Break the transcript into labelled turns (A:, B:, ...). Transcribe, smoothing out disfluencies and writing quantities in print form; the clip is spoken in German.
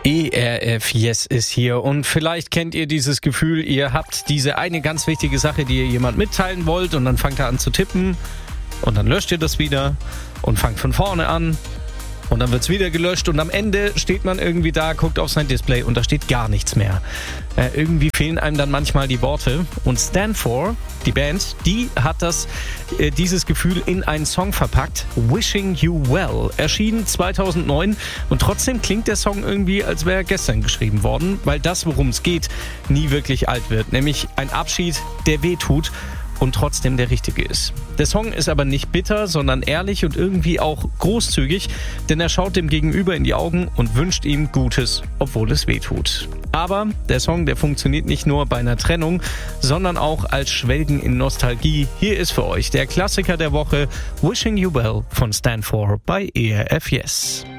A: ERF Yes ist hier und vielleicht kennt ihr dieses Gefühl, ihr habt diese eine ganz wichtige Sache, die ihr jemand mitteilen wollt und dann fangt ihr an zu tippen und dann löscht ihr das wieder und fangt von vorne an und dann wird's wieder gelöscht und am Ende steht man irgendwie da, guckt auf sein Display und da steht gar nichts mehr. Irgendwie fehlen einem dann manchmal die Worte und Stand For, die Band, die hat dieses Gefühl in einen Song verpackt, Wishing You Well, erschienen 2009 und trotzdem klingt der Song irgendwie, als wäre er gestern geschrieben worden, weil das, worum es geht, nie wirklich alt wird, nämlich ein Abschied, der wehtut und trotzdem der richtige ist. Der Song ist aber nicht bitter, sondern ehrlich und irgendwie auch großzügig, denn er schaut dem Gegenüber in die Augen und wünscht ihm Gutes, obwohl es wehtut. Aber der Song, der funktioniert nicht nur bei einer Trennung, sondern auch als Schwelgen in Nostalgie. Hier ist für euch der Klassiker der Woche, Wishing You Well von Stand For bei ERF Yes.